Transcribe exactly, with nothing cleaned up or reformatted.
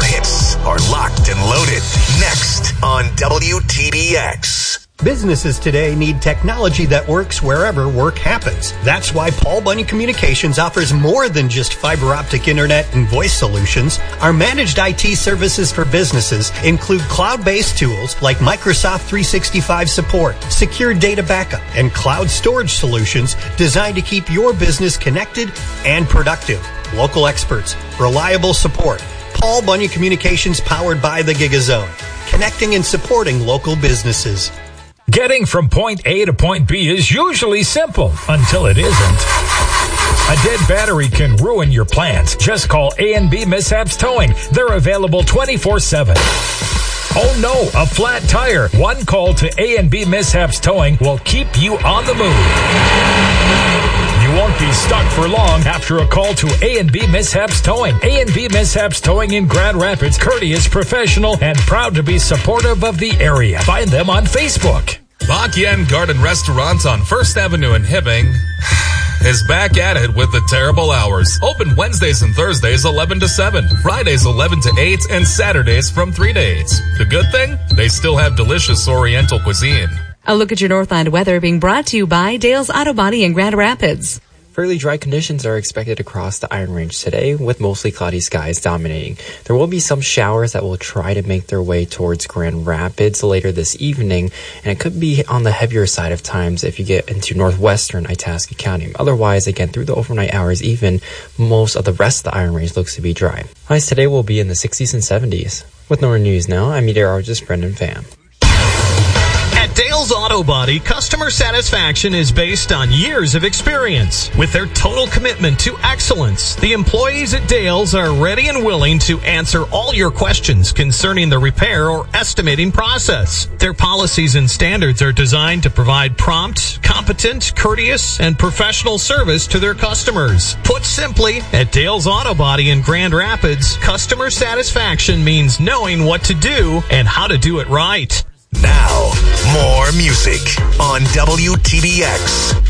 hits are locked and loaded. Next on W T B X. Businesses today need technology that works wherever work happens. That's why Paul Bunyan Communications offers more than just fiber optic internet and voice solutions. Our managed I T services for businesses include cloud-based tools like Microsoft three sixty-five support, secure data backup, and cloud storage solutions designed to keep your business connected and productive. Local experts, reliable support. Paul Bunyan Communications, powered by the GigaZone, connecting and supporting local businesses. Getting from point A to point B is usually simple until it isn't. A dead battery can ruin your plans. Just call A and B Mishaps Towing. They're available twenty-four seven. Oh no, a flat tire. One call to A and B Mishaps Towing will keep you on the move. You won't be stuck for long after a call to A and B Mishaps Towing. A and B Mishaps Towing in Grand Rapids, courteous, professional, and proud to be supportive of the area. Find them on Facebook. Bak Yen Garden Restaurant on First Avenue in Hibbing is back at it with the terrible hours. Open Wednesdays and Thursdays eleven to seven, Fridays eleven to eight, and Saturdays from three to eight. The good thing? They still have delicious Oriental cuisine. A look at your Northland weather being brought to you by Dale's Auto Body in Grand Rapids. Fairly dry conditions are expected across the Iron Range today, with mostly cloudy skies dominating. There will be some showers that will try to make their way towards Grand Rapids later this evening, and it could be on the heavier side of times if you get into northwestern Itasca County. Otherwise, again, through the overnight hours, even most of the rest of the Iron Range looks to be dry. Highs today will be in the sixties and seventies. With Northern News now, I'm meteorologist Brendan Pham. At Dale's Auto Body, customer satisfaction is based on years of experience. With their total commitment to excellence, the employees at Dale's are ready and willing to answer all your questions concerning the repair or estimating process. Their policies and standards are designed to provide prompt, competent, courteous, and professional service to their customers. Put simply, at Dale's Auto Body in Grand Rapids, customer satisfaction means knowing what to do and how to do it right. Now, more music on W T B X.